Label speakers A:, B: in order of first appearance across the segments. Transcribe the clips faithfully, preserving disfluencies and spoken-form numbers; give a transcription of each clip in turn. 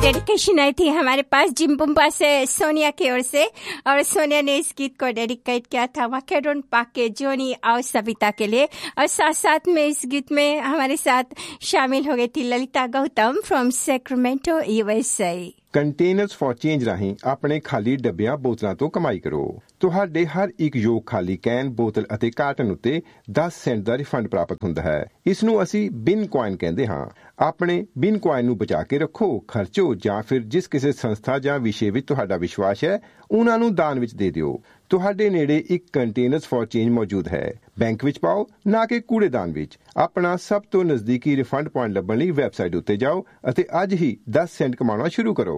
A: Dedication आई थी हमारे पास जिम्पुम्पा से सोनिया की ओर से, और सोनिया ने इस गीत को डेडिकेट किया था मैकेडोन पार्क के जोनी और सविता के लिए। और साथ साथ में इस गीत में हमारे साथ शामिल हो गई थी Lalita Gautam from Sacramento USA.
B: Containers for change ਰਾਹੀਂ ਆਪਣੇ ਖਾਲੀ ਡੱਬਿਆਂ ਬੋਤਲਾਂ ਤੋਂ ਕਮਾਈ ਕਰੋ। ਤੁਹਾਡੇ ਹਰ ਇੱਕ ਯੋਗ ਖਾਲੀ ਕੈਨ, ਬੋਤਲ ਅਤੇ ਕਾਰਟਨ ਉੱਤੇ ਦਸ ਸੈਂਟ ਦਾ ਰਿਫੰਡ ਪ੍ਰਾਪਤ ਹੁੰਦਾ ਹੈ। ਇਸ ਨੂੰ ਅਸੀਂ ਬਿਨ ਕੁਆਇਨ ਕਹਿੰਦੇ ਹਾਂ। ਆਪਣੇ ਬਿਨ ਕੁਆਇਨ ਨੂੰ ਬਚਾ ਕੇ ਰੱਖੋ, ਖਰਚੋ ਜਾਂ ਫਿਰ ਜਿਸ ਕਿਸੇ ਸੰਸਥਾ ਜਾਂ ਵਿਸ਼ੇ ਵਿੱਚ ਤੁਹਾਡਾ ਵਿਸ਼ਵਾਸ ਹੈ ਉਹਨਾਂ ਨੂੰ ਦਾਨ ਵਿੱਚ ਦੇ ਦਿਓ। ਤੁਹਾਡੇ ਨੇੜੇ ਇੱਕ ਕੰਟੇਨਰਸ ਫॉर ਚੇਂਜ ਮੌਜੂਦ ਹੈ। ਬੈਂਕ ਵਿੱਚ ਪਾਓ, ਨਾ ਕਿ ਕੂੜੇਦਾਨ ਵਿੱਚ। ਆਪਣਾ ਸਭ ਤੋਂ ਨਜ਼ਦੀਕੀ ਰਿਫੰਡ ਪੁਆਇੰਟ ਲੱਭਣ ਲਈ ਵੈਬਸਾਈਟ ਉੱਤੇ ਜਾਓ ਅਤੇ ਅੱਜ ਹੀ ਦਸ ਸੈਂਟ ਕਮਾਉਣਾ ਸ਼ੁਰੂ ਕਰੋ।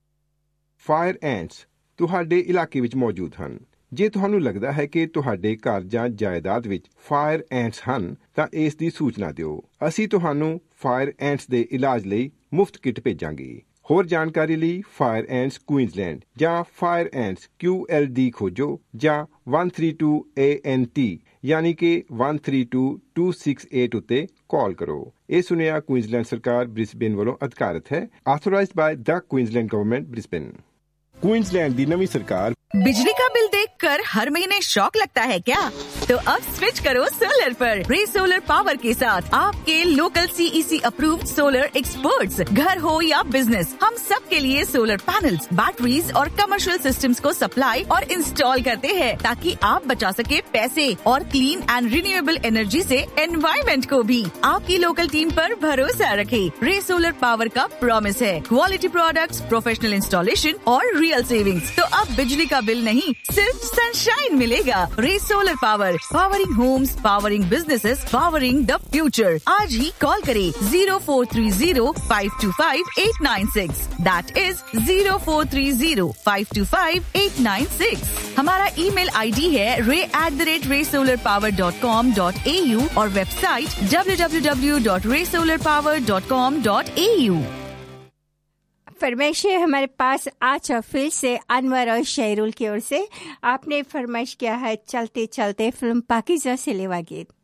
B: ਫਾਇਰ ਐਂਟਸ ਤੁਹਾਡੇ ਇਲਾਕੇ ਵਿੱਚ ਮੌਜੂਦ ਹਨ। ਜੇ ਤੁਹਾਨੂੰ ਲੱਗਦਾ ਹੈ ਕਿ ਤੁਹਾਡੇ ਘਰ ਜਾਂ ਜਾਇਦਾਦ ਵਿੱਚ ਫਾਇਰ ਐਂਟਸ ਹਨ ਤਾਂ ਇਸ ਦੀ ਸੂਚਨਾ ਦਿਓ। ਅਸੀਂ ਤੁਹਾਨੂੰ ਫਾਇਰ ਐਂਟਸ ਦੇ ਇਲਾਜ ਲਈ ਮੁਫਤ ਕਿੱਟ ਭੇਜਾਂਗੇ। ਹੋਰ ਜਾਣਕਾਰੀ ਲਈ ਫਾਇਰ ਐਂਟਸ ਕੁਈਨਜ਼ਲੈਂਡ ਜਾਂ ਫਾਇਰ ਐਂਟਸ ਕਿਊ ਐਲ ਡੀ ਖੋਜੋ ਜਾਂ one three two A N T ਯਾਨੀ ਕਿ one three two two six eight ਉੱਤੇ ਕਾਲ ਕਰੋ। ਇਹ ਸੁਨੇਹਾ ਕੁਈਨਜ਼ਲੈਂਡ ਸਰਕਾਰ ਬ੍ਰਿਸਬੇਨ ਵੱਲੋਂ ਅਧਿਕਾਰਤ ਹੈ। ਆਥੋਰਾਈਜ਼ਡ ਬਾय ਦ ਕੁਈਨਜ਼ਲੈਂਡ ਗਵਰਨਮੈਂਟ ब्रिस्बेन। क्वींसलैंड की नवी सरकार।
C: बिजली का बिल देखकर हर महीने शॉक लगता है क्या? तो अब स्विच करो सोलर पर। रे सोलर पावर के साथ आपके local CEC approved solar experts. घर हो या बिजनेस, हम सब के लिए सोलर पैनल्स, बैटरीज और कमर्शियल सिस्टम्स को सप्लाई और इंस्टॉल करते हैं ताकि आप बचा सके पैसे और क्लीन एंड रिन्यूएबल एनर्जी से एनवायरमेंट को भी। आपकी लोकल टीम पर भरोसा रखें। रे सोलर पावर का प्रॉमिस है क्वालिटी प्रोडक्ट्स, प्रोफेशनल इंस्टॉलेशन और रियल सेविंग्स। तो अब बिजली का बिल नहीं, सिर्फ सनशाइन मिलेगा। रे solar power, powering Holmes, powering businesses, powering the future. आज ही कॉल करें zero four three zero five two five eight nine six। That is zero four three zero five two five eight nine six। हमारा email ID है ray at the rate ray solar power dot com dot a u और website w w w dot ray solar power dot com dot a u।
A: फरमाइश है हमारे पास आज फिर से अनवर और शहरुल की ओर से। आपने फरमाइश किया है चलते चलते फिल्म पाकीज़ा से लेवा गीत।